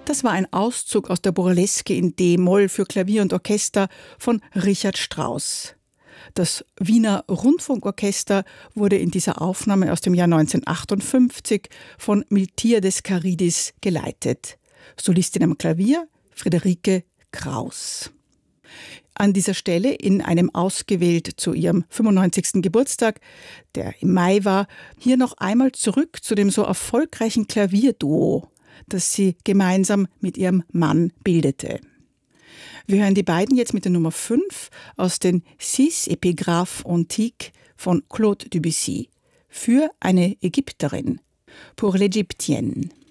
Das war ein Auszug aus der Burleske in D-Moll für Klavier und Orchester von Richard Strauss. Das Wiener Rundfunkorchester wurde in dieser Aufnahme aus dem Jahr 1958 von Miltiades Caridis geleitet. Solistin am Klavier Friederike Kraus. An dieser Stelle in einem ausgewählt zu ihrem 95. Geburtstag, der im Mai war, hier noch einmal zurück zu dem so erfolgreichen Klavierduo, das sie gemeinsam mit ihrem Mann bildete. Wir hören die beiden jetzt mit der Nummer 5 aus den Six Epigraphes Antiques von Claude Debussy für eine Ägypterin, pour l'Égyptienne.